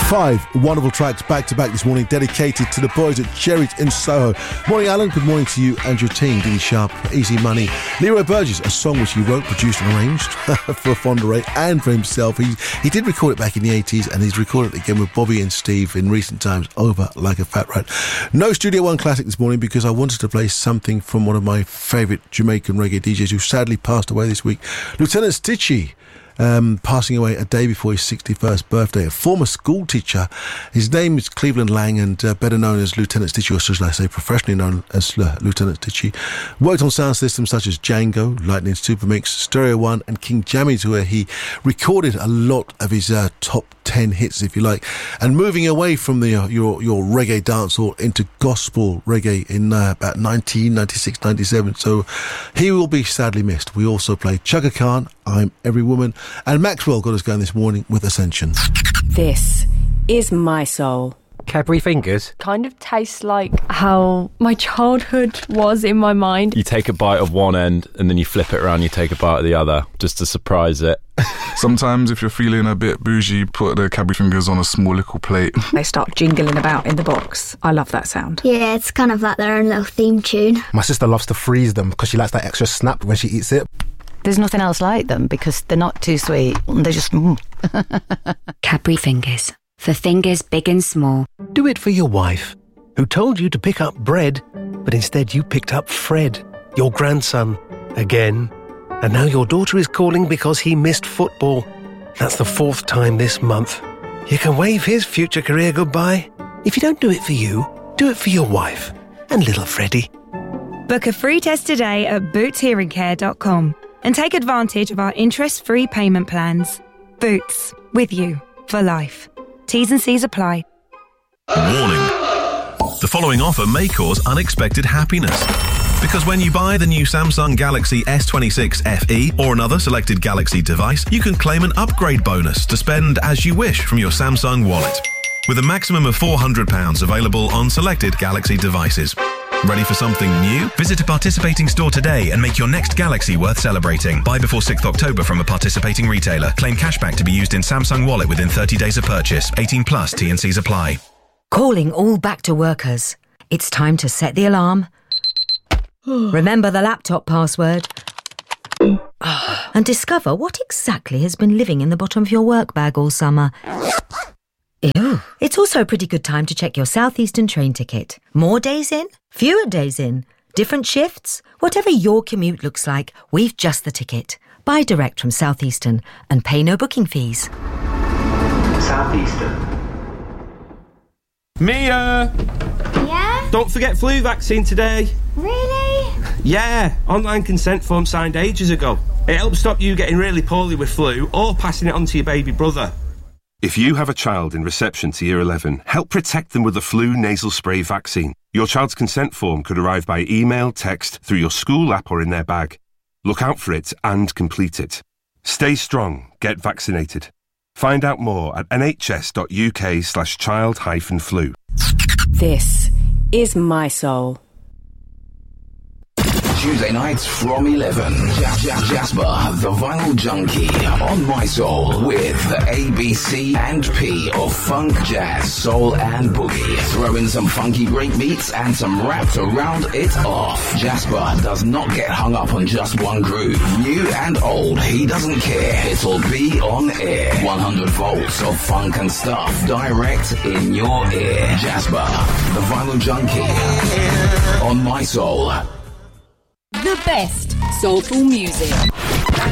5 wonderful tracks back-to-back this morning dedicated to the boys at Cherries in Soho. Morning, Alan. Good morning to you and your team. Diddy Sharp, Easy Money. Leroy Burgess, a song which he wrote, produced and arranged for Fonderay and for himself. He did record it back in the 80s and he's recorded it again with Bobby and Steve in recent times, Over Like a Fat Rat. No Studio One classic this morning because I wanted to play something from one of my favourite Jamaican reggae DJs who sadly passed away this week, Lieutenant Stitchie. Passing away a day before his 61st birthday. A former school teacher. His name is Cleveland Lang and better known as Lieutenant Stitchie, or should I say professionally known as Lieutenant Stitchie. Worked on sound systems such as Django, Lightning Supermix, Stereo One and King Jammies, where he recorded a lot of his top 10 hits, if you like, and moving away from the your reggae dancehall into gospel reggae in about 1996, 97. So he will be sadly missed. We also played Chugga Khan, I'm Every Woman, and Maxwell got us going this morning with Ascension. This is My Soul. Cadbury Fingers kind of tastes like how my childhood was in my mind. You take a bite of one end and then you flip it around, you take a bite of the other just to surprise it. Sometimes if you're feeling a bit bougie, put the Cadbury Fingers on a small little plate. They start jingling about in the box. I love that sound. Yeah, it's kind of like their own little theme tune. My sister loves to freeze them because she likes that extra snap when she eats it. There's nothing else like them because they're not too sweet. They're just... Cadbury Fingers. For fingers big and small. Do it for your wife, who told you to pick up bread, but instead you picked up Fred, your grandson, again. And now your daughter is calling because he missed football. That's the 4th time this month. You can wave his future career goodbye. If you don't do it for you, do it for your wife and little Freddie. Book a free test today at bootshearingcare.com and take advantage of our interest-free payment plans. Boots, with you for life. T's and C's apply. Warning. The following offer may cause unexpected happiness. Because when you buy the new Samsung Galaxy S26 FE or another selected Galaxy device, you can claim an upgrade bonus to spend as you wish from your Samsung wallet. With a maximum of £400 available on selected Galaxy devices. Ready for something new? Visit a participating store today and make your next Galaxy worth celebrating. Buy before 6th October from a participating retailer. Claim cashback to be used in Samsung Wallet within 30 days of purchase. 18 plus, T&Cs apply. Calling all back to workers. It's time to set the alarm. Remember the laptop password. And discover what exactly has been living in the bottom of your work bag all summer. Ew. It's also a pretty good time to check your Southeastern train ticket. More days in, fewer days in, different shifts. Whatever your commute looks like, we've just the ticket. Buy direct from Southeastern and pay no booking fees. Southeastern. Mia! Yeah? Don't forget flu vaccine today. Really? Yeah, online consent form signed ages ago. It helps stop you getting really poorly with flu or passing it on to your baby brother. If you have a child in reception to Year 11, help protect them with the flu nasal spray vaccine. Your child's consent form could arrive by email, text, through your school app or in their bag. Look out for it and complete it. Stay strong. Get vaccinated. Find out more at nhs.uk/child-flu. This is My Soul. Tuesday nights from 11. Jasper, the Vinyl Junkie, on My Soul with ABC and P of funk, jazz, soul and boogie. Throw in some funky breakbeats and some rap to round it off. Jasper does not get hung up on just one groove. New and old, he doesn't care. It'll be on air. 100 volts of funk and stuff direct in your ear. Jasper, the Vinyl Junkie, on My Soul. The best soulful music.